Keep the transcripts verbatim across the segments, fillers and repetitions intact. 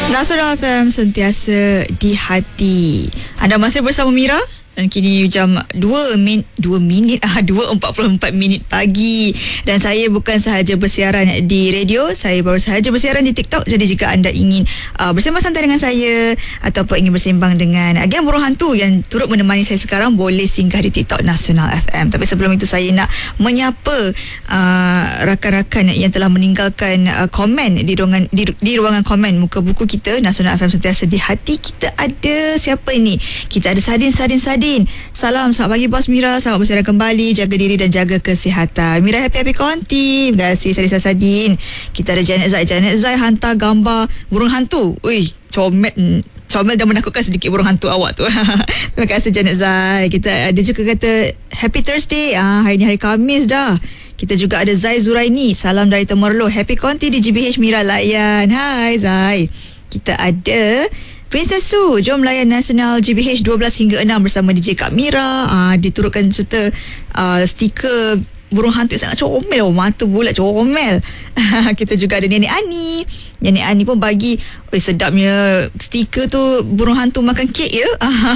Nasional F M sentiasa di hati. Anda masih bersama Mira dan kini jam dua min, dua minit ah dua empat puluh empat minit pagi dan saya bukan sahaja bersiaran di radio, saya baru sahaja bersiaran di TikTok. Jadi jika anda ingin uh, bersama santai dengan saya ataupun ingin bersembang dengan agen burung hantu yang turut menemani saya sekarang, boleh singgah di TikTok Nasional F M. Tapi sebelum itu saya nak menyapa uh, rakan-rakan yang telah meninggalkan uh, komen di ruangan di, di ruangan komen muka buku kita Nasional F M sentiasa di hati. Kita ada siapa ini? Kita ada Sadin Sadin Sadin. Salam, selamat pagi Bos Mira. Selamat bersiaran kembali. Jaga diri dan jaga kesihatan. Mira happy-happy konti. Terima kasih Sadin Sadin. Kita ada Janet Zai. Janet Zai hantar gambar burung hantu. Ui, comel. Comel dah menakutkan sedikit burung hantu awak tu. Terima kasih Janet Zai. Kita ada juga kata Happy Thursday. Ah, hari ni hari Khamis dah. Kita juga ada Zai Zuraini. Salam dari Temerloh. Happy konti di G B H Mira layan. Hai Zai. Kita ada Princess Su, jom layan Nasional G B H dua belas hingga enam bersama D J Kak Mira. uh, Diturutkan serta uh, stiker burung hantu sangat comel. Oh, mata bulat comel. Kita juga ada Nenek Ani. Nenek Ani pun bagi eh, sedapnya stiker tu burung hantu makan kek ya.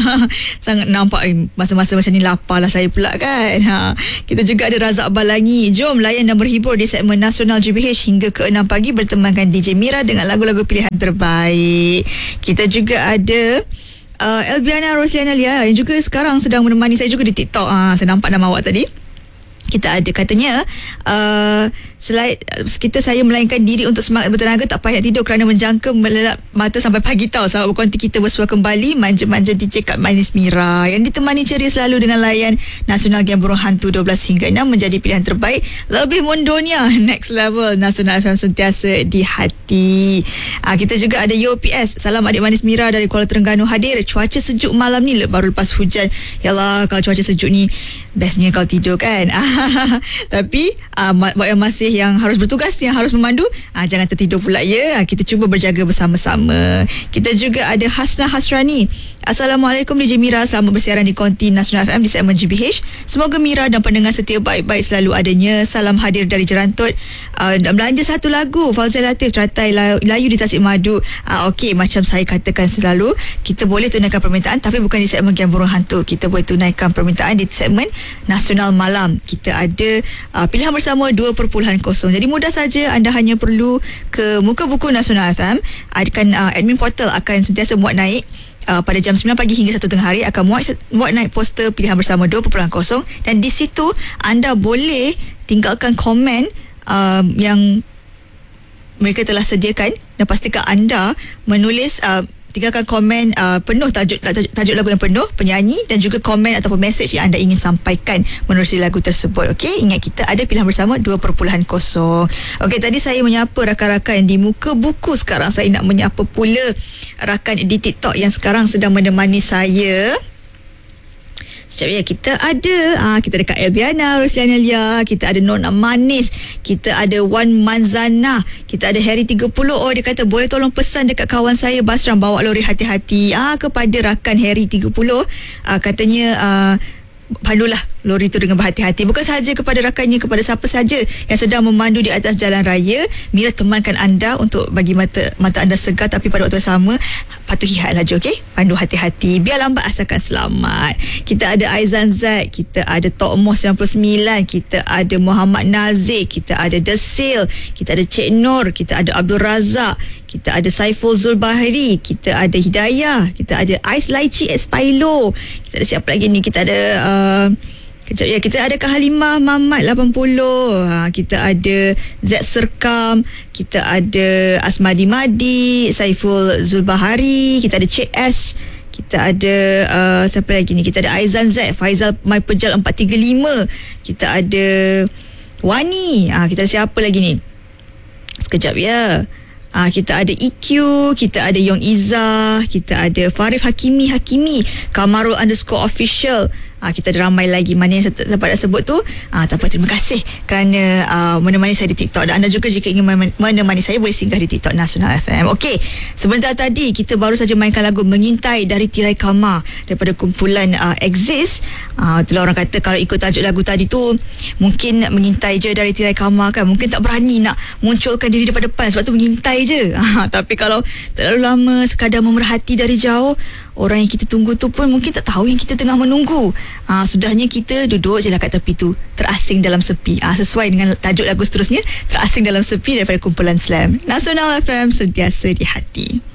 Sangat nampak eh, masa-masa macam ni lapar lah saya pula kan. Ha. Kita juga ada Razak Balangi. Jom layan dan berhibur di segmen Nasional G B H hingga ke enam pagi bertemankan D J Mira dengan lagu-lagu pilihan terbaik. Kita juga ada uh, Elbiana Rosliana Lia yang juga sekarang sedang menemani saya juga di TikTok. Ha, saya nampak nama awak tadi. Kita ada katanya uh, selain kita saya melayankan diri untuk semangat bertenaga, tak payah tidur kerana menjangka melelap mata sampai pagi tau. Sahabat berkonti kita bersua kembali manja-manja D J Kak Manis Mira yang ditemani ceria selalu dengan layan Nasional Game Burung Hantu dua belas hingga enam menjadi pilihan terbaik. Lebih mundonya next level. Nasional F M sentiasa di hati. uh, Kita juga ada U P S. Salam adik manis Mira dari Kuala Terengganu hadir. Cuaca sejuk malam ni baru lepas hujan. Yalah, kalau cuaca sejuk ni bestnya kalau tidur kan. Tapi uh, buat yang masih yang harus bertugas, yang harus memandu, uh, jangan tertidur pula ya. uh, Kita cuba berjaga bersama-sama. Kita juga ada Hasna Hasrani. Assalamualaikum D J Mira, selamat bersiaran di konti Nasional F M di segmen G B H. Semoga Mira dan pendengar setia baik-baik selalu adanya. Salam hadir dari Jerantut. uh, Belanja satu lagu Fauzal Latif, Teratai Layu di Tasik Madu. uh, Okey, macam saya katakan selalu, kita boleh tunaikan permintaan tapi bukan di segmen Game Burung Hantu. Kita boleh tunaikan permintaan di segmen Nasional Malam. Kita ada uh, pilihan bersama dua perpuluhan kosong. Jadi mudah saja, anda hanya perlu ke muka buku Nasional F M. Akan uh, admin portal akan sentiasa muat naik Uh, pada jam sembilan pagi hingga satu tengah hari akan muat, muat naik poster pilihan bersama dua perpuluhan kosong dan di situ anda boleh tinggalkan komen uh, yang mereka telah sediakan dan pastikan anda menulis uh, tinggalkan komen uh, penuh tajuk, tajuk tajuk lagu yang penuh, penyanyi dan juga komen ataupun mesej yang anda ingin sampaikan menerusi lagu tersebut. Okey, ingat kita ada pilihan bersama dua perpuluhan kosong. Okey, tadi saya menyapa rakan-rakan di muka buku. Sekarang saya nak menyapa pula rakan di TikTok yang sekarang sedang menemani saya. Sekejap ya, kita ada ah, kita ada Kak Elbiana Rosliana Lia, kita ada Nona Manis, kita ada Wan Manzana, kita ada Harry tiga puluh. Oh, dia kata boleh tolong pesan dekat kawan saya Basram bawa lori hati-hati. Ah, kepada rakan Harry tiga puluh, ah, katanya ah, pandulah lori itu dengan berhati-hati. Bukan sahaja kepada rakannya, kepada siapa saja yang sedang memandu di atas jalan raya, Mira temankan anda untuk bagi mata mata anda segar, tapi pada waktu yang sama patuhi had laju. Okey, pandu hati-hati, biar lambat asalkan selamat. Kita ada Aizan Zaid, kita ada Tok Moh sembilan puluh sembilan, kita ada Muhammad Nazir, kita ada Desil, kita ada Cik Nur, kita ada Abdul Razak, kita ada Saiful Zulbahri, kita ada Hidayah, kita ada Ais Laici at Stylo, kita ada siapa lagi ni, kita ada uh, kejap ya, kita ada Kak Halimah Mamat lapan puluh, ha, kita ada Z Serkam, kita ada Asmadi Madi, Saiful Zulbahari, kita ada Cik S, kita ada uh, siapa lagi ni, kita ada Aizan Z, Faizal My Pejal empat tiga lima, kita ada Wani, ha, kita ada siapa lagi ni, sekejap ya. Ah, kita ada E Q, kita ada Yong Izzah, kita ada Farif Hakimi Hakimi, Kamarul underscore official, uh, kita ada ramai lagi. Mana yang saya dapat sebut tu, uh, tak apa, terima kasih kerana uh, menemani saya di TikTok. Dan anda juga jika ingin menemani saya, boleh singgah di TikTok Nasional F M. Okey, sebentar tadi kita baru saja mainkan lagu Mengintai dari Tirai Kama daripada kumpulan uh, Exist. uh, Itulah orang kata kalau ikut tajuk lagu tadi tu, mungkin mengintai je dari Tirai Kama kan, mungkin tak berani nak munculkan diri depan depan, sebab tu mengintai je. uh, Tapi kalau terlalu lama sekadar memerhati dari jauh, orang yang kita tunggu tu pun mungkin tak tahu yang kita tengah menunggu. uh, Sudahnya kita duduk je lah kat tepi tu, terasing dalam sepi. uh, Sesuai dengan tajuk lagu seterusnya, Terasing Dalam Sepi daripada kumpulan Slam. Nasional F M, sentiasa di hati.